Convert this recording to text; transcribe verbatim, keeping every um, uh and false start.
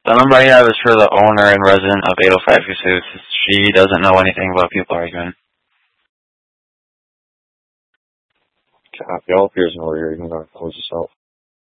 The number I have is for the owner and resident of eight oh five Jesus. She doesn't know anything about people arguing. Copy. All appears in order. You can close this out.